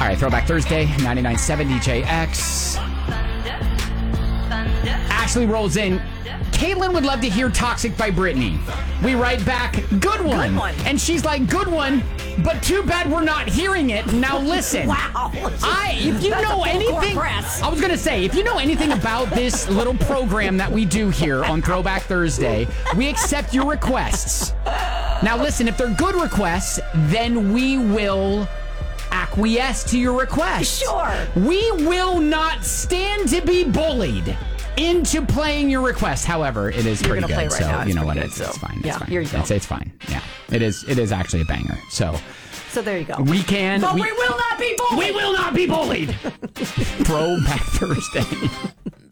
All right, Throwback Thursday, 99.7 DJX. Ashley rolls in. Caitlin would love to hear Toxic by Britney. We write back, good one. Good one. And she's like, good one, but too bad we're not hearing it. Now listen. Wow. If you That's know a full court anything, press. I was going to say, if you know anything about this little program that we do here on Throwback Thursday, we accept your requests. Now listen, if they're good requests, then we will acquiesce to your request. Sure. We will not stand to be bullied into playing your request. However, it is You're pretty gonna good. play right So now. It's you know pretty what? good, It's fine. yeah, It's fine. here you go. It's fine. Yeah, it is. It is actually a banger. So there you go. we can. But we will not be bullied. We will not be bullied. Throwback Thursday.